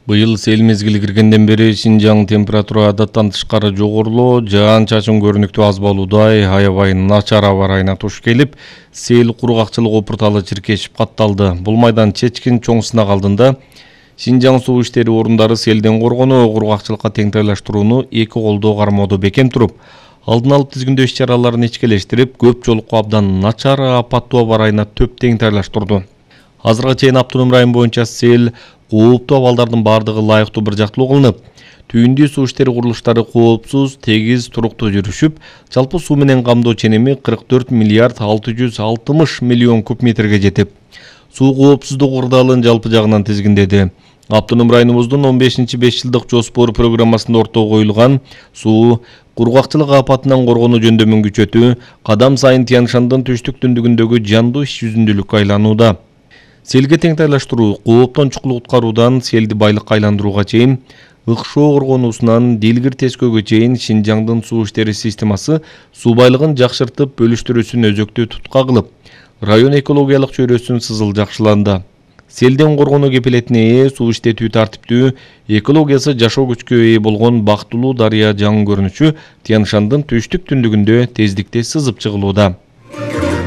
Быйыл сел мезгили киргенден бери Шинжаң температура адаттан тышкары жогорулоо, жаан-чачын көрүнүктүү аз болуудай, аябай начар аба ырайына туш келип, сел кургакчылык опурталы чиркешип катталды. Бул майдан чечкин чоң сынак алдында Шинжаң суу иштери орундары селден коргонуу, кургакчылыкка теңдейлештирүүнү эки колдоо кармоодо бекем туруп, алдын алып тизгиндөө иш-чараларын ичкелештирип, көп жолукку абдан начар апаттуу аба ырайына төп теңдейлештирди. Азырга чейин автоном район боюнча сел кооптуу абалдардын бардыгы ылайыктуу бир жактылуу кылынып, түйүндүү суу иштери курулуштары коопсуз, тегиз, туруктуу жүрүшүп, жалпы суу менен камдоо ченеми 44 миллиард 660 миллион куб метрге жетип, суу коопсуздук ырдалын жалпы жагынан тизгиндеди. Автоном районубуздун 15-5 жылдык жоспор программасында ортого коюлган суу кургакчылык апатынан коргонуу жөндөмүн күчөтүү кадам сайын Тянь-Шандын түштүк түндүгүндөгү жандуу иш жүзүндүүлүккө айланууда. Селге теңдейлештирүү, кооптон чукул куткаруудан селди байлыкка айландырууга чейин, ыкшоо коргонуусунан дилгир тескөөгө чейин Шинжаңдын суу иштери системасы суу байлыгын жакшыртып бөлүштүрүүсүн өзөктүү тутка кылып, район экологиялык чөйрөсүн сызыл жакшыланды. Селден коргонуу кепилетине ээ, суу иштетүү тартиптүү, экологиясы жашоо күчкө ээ болгон Бактылуу дарыя жаңы көрүнүшү Тянь-Шандын түштүк түндүгүндө тездикте сызып чыгылууда.